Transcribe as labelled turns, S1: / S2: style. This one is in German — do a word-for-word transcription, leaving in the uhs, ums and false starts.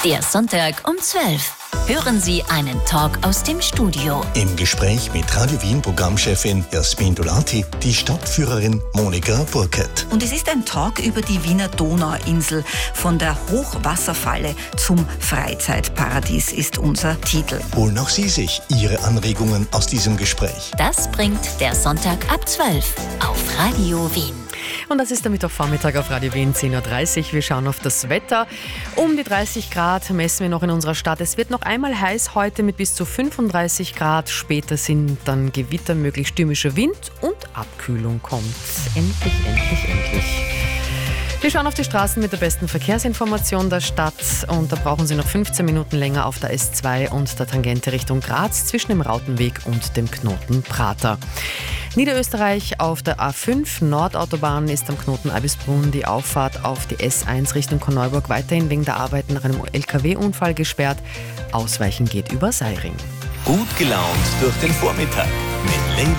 S1: Der Sonntag um zwölf. Hören Sie einen Talk aus dem Studio.
S2: Im Gespräch mit Radio Wien Programmchefin Jasmin Dolati, die Stadtführerin Monika Burkert.
S3: Und es ist ein Talk über die Wiener Donauinsel. Von der Hochwasserfalle zum Freizeitparadies ist unser Titel.
S2: Holen auch Sie sich Ihre Anregungen aus diesem Gespräch.
S1: Das bringt der Sonntag ab zwölf auf Radio Wien.
S4: Und das ist der Mittwochvormittag auf Radio Wien, zehn Uhr dreißig. Wir schauen auf das Wetter. Um die dreißig Grad messen wir noch in unserer Stadt. Es wird noch einmal heiß heute mit bis zu fünfunddreißig Grad. Später sind dann Gewitter möglich, stürmischer Wind und Abkühlung kommt. Endlich, endlich, endlich. Wir schauen auf die Straßen mit der besten Verkehrsinformation der Stadt und da brauchen Sie noch fünfzehn Minuten länger auf der S zwei und der Tangente Richtung Graz zwischen dem Rautenweg und dem Knoten Prater. Niederösterreich auf der A fünf Nordautobahn ist am Knoten Albisbrunn die Auffahrt auf die S eins Richtung Korneuburg weiterhin wegen der Arbeiten nach einem L K W-Unfall gesperrt. Ausweichen geht über Seiring.
S5: Gut gelaunt durch den Vormittag mit Leila